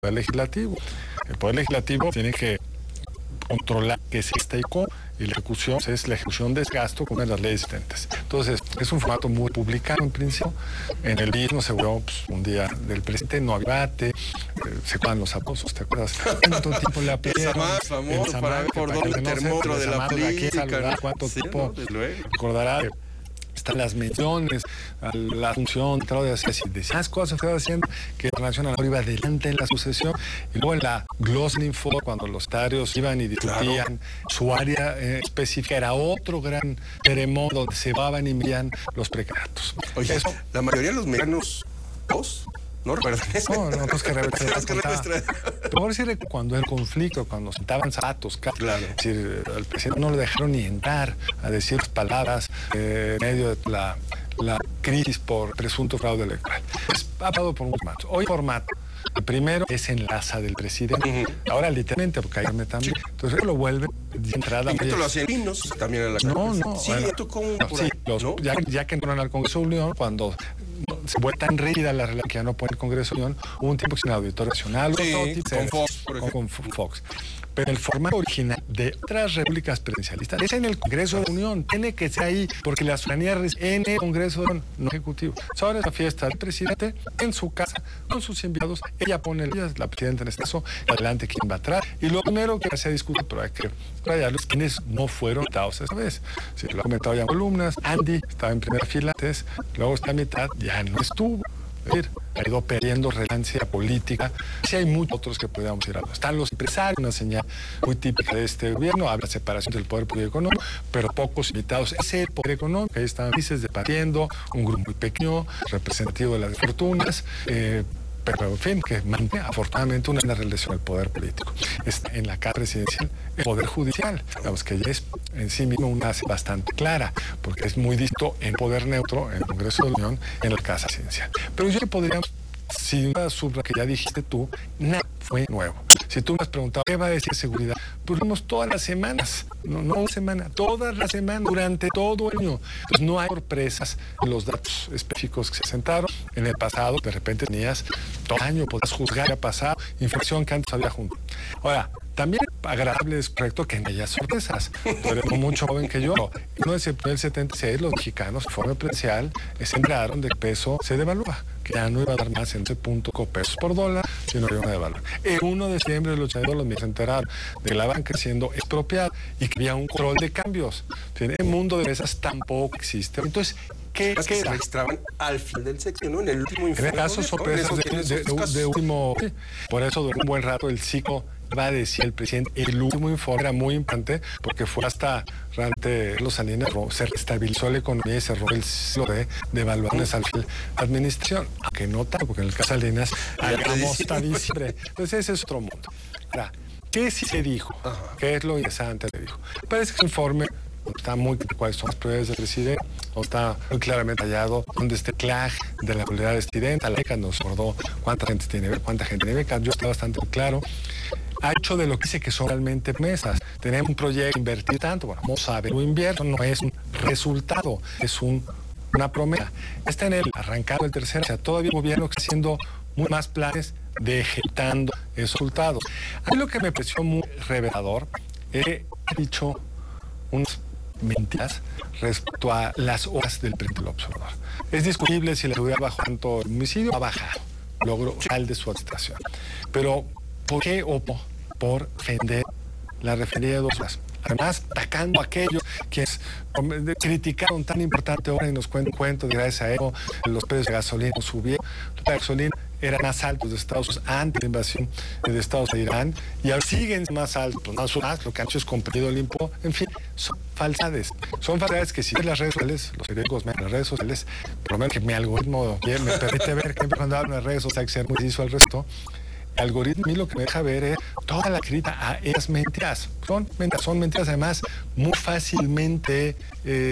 Poder Legislativo. El Poder Legislativo tiene que controlar que se esté y la ejecución es la ejecución de gasto con las leyes existentes. Entonces, es un formato muy republicano en principio. En el mismo se volvió un día del presidente, no había debate, se cuadan los aplausos, ¿te acuerdas? ¿Cuánto tiempo le aplaudieron? El más famoso para ver por dónde el termómetro de la política. ¿Cuánto tiempo? Desde luego. Recordará están las menciones, a la función, Claudia decía, si decías cosas que estaba haciendo, que la Nacional iba adelante en la sucesión, y luego en la Gloss-Info, cuando los tarios iban y discutían, su área específica era otro gran ceremonia donde se vaban y envían los precandidatos. Oye, eso, la mayoría de los mexicanos, ¿no recuerdan eso? No, pues que por decir, cuando el conflicto, cuando sentaban zapatos, claro. Es decir, al presidente no lo dejaron ni entrar a decir palabras en medio de la crisis por presunto fraude electoral. Ha pasado por un formato. Hoy formato. El primero es enlaza del presidente. Ahora literalmente, porque ayer también. Entonces lo vuelve de entrada. ¿Y esto lo hacían pinos también en la casa? No. Sí, bueno, esto como ya que entraron al Congreso de Unión, cuando se vuelve tan rígida la relación que ya no puede el Congreso de Unión, hubo un tiempo sin Auditorio Nacional, con Fox. Pero el formato original de otras repúblicas presidencialistas es en el Congreso de Unión, tiene que ser ahí, porque la soberanía reside en el Congreso de Unión, no ejecutivo. Ahora es la fiesta del presidente en su casa, con sus enviados, ella pone la presidenta en este caso, adelante quien va atrás, y lo primero que se discute, pero hay que rayarlos, quienes no fueron invitados esa vez. Si lo ha comentado ya en columnas, Andy estaba en primera fila antes, luego está a mitad, ya no estuvo. Ha ido perdiendo relevancia política. Sí, hay muchos otros que podríamos ir hablando. Están los empresarios, una señal muy típica de este gobierno, habla de separación del poder público y económico, pero pocos invitados. Ese poder económico, ahí están países departiendo, un grupo muy pequeño, representativo de las fortunas, pero en fin, que mantiene afortunadamente una relación al poder político. Está en la Casa Presidencial, el Poder Judicial, digamos que ya es en sí mismo una base bastante clara, porque es muy distinto en poder neutro, en el Congreso de la Unión, en la Casa Presidencial. Pero yo podríamos, si una subra que ya dijiste tú, nada fue nuevo. Si tú me has preguntado, ¿qué va a decir seguridad? Pues vimos todas las semanas, no una semana, todas las semanas, durante todo el año. Entonces no hay sorpresas en los datos específicos que se sentaron. En el pasado, de repente tenías todo el año, podías juzgar qué ha pasado, información que antes había junto. Ahora, también agradable es correcto que no haya sorpresas. Tú eres mucho joven que yo. En el 76, los mexicanos, de forma presidencial, se enteraron de que el peso se devalúa, que ya no iba a dar más en 11.5 pesos por dólar, sino que iba a devaluar. El 1 de septiembre del 82, los mexicanos se enteraron de que la banca siendo expropiada y que había un control de cambios. El mundo de esas tampoco existe. Entonces, ¿qué se registraban al final del sexo, ¿no? En el último informe. En el caso, sorpresas de último. Por eso, durante un buen rato, el ciclo va a decir el presidente, el último informe era muy importante porque fue hasta realmente los Salinas, se restabilizó la economía y cerró el ciclo de devaluaciones al final de la administración, aunque no tanto, porque en el caso Salinas hagamos hasta diciembre. Entonces ese es otro mundo. Ahora, ¿qué sí se dijo? ¿Qué es lo interesante que dijo? Parece que el informe está muy claro cuáles son las prioridades del presidente, o está muy claramente hallado dónde está el clash de la popularidad del presidente. La beca nos acordó cuánta gente tiene beca, yo está bastante claro. Ha hecho de lo que dice que son realmente mesas. Tenemos un proyecto, invertir tanto, bueno, vamos a ver, lo invierto, no es un resultado, es una promesa. Está en el arrancado el tercero, o sea, todavía el gobierno está haciendo muy más planes de ejecutando esos resultados. A mí lo que me pareció muy revelador, he dicho unas mentiras respecto a las horas del presidente López Obrador. Es discutible si la seguridad bajó tanto el homicidio, ha bajado, logró al de su administración. Pero, ¿por qué optó por defender la refinería de Dos Bocas? Además, atacando a aquellos que criticaron tan importante ahora y nos cuentan cuentos de gracias a eso, los precios de gasolina subieron. La gasolina eran más altos de Estados Unidos antes de la invasión de Estados Unidos a Irán y ahora siguen más altos, más lo que han hecho es competido el impuesto. En fin, son falsedades. Son falsedades que si ves las redes sociales, los periódicos, las redes sociales, por lo menos que mi algoritmo me permite ver que cuando hablo en las redes sociales hay que ser muy preciso al resto. El algoritmo a mí lo que me deja ver es toda la crítica a esas mentiras. Son mentiras además muy fácilmente